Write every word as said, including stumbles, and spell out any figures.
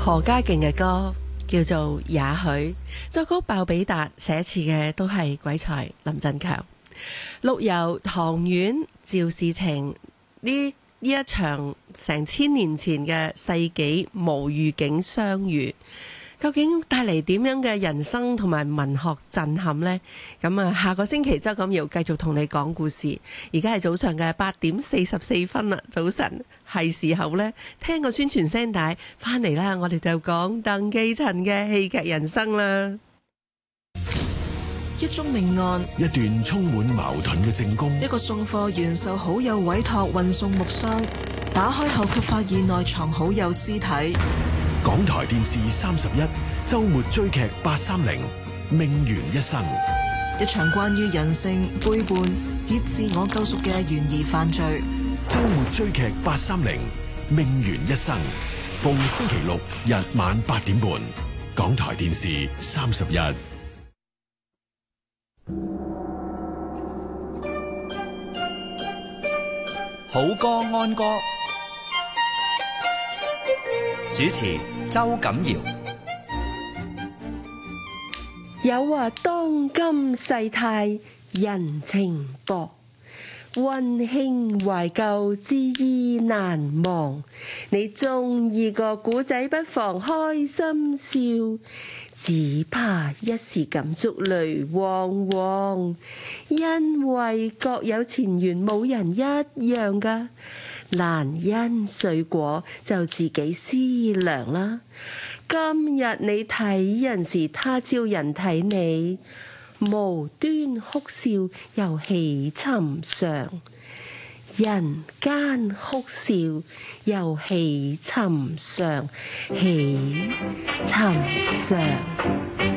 何家勁嘅歌叫做《也許》，作曲鮑比達，寫詞嘅都係鬼才林振強。陸游、唐婉、趙士晴呢呢一場成千年前嘅世紀無預警相遇，究竟帶嚟點樣嘅人生同埋文學震撼呢？咁啊，下個星期周錦瑤繼續同你講故事。而家係早上嘅八點四十四分啦，早晨係時候呢，聽個宣傳聲帶翻嚟啦，我哋就講鄧寄塵嘅戲劇人生啦。 一宗命案， 一段充滿矛盾嘅證供， 一個送貨員受好友委託運送木箱，打開後卻發現內藏好友屍體。 港台電視三十一周末追劇八三零命懸一生， 一場關於人性背叛以自我救贖嘅懸疑犯罪。 周末追劇八三零命懸一生，逢星期六日晚八點半，港台電視三十一。 好歌安歌，主持周錦瑤。 有話當今世態人情薄，溫馨懷舊之意難忘。你中意個古仔，不妨開心笑，只怕一時感觸淚汪汪。因為各有前緣，冇人一樣噶。難因水果就自己思量啦。今日你睇人時，他朝人睇你，無端哭笑又喜尋常。人間哭笑又喜尋常，喜尋常。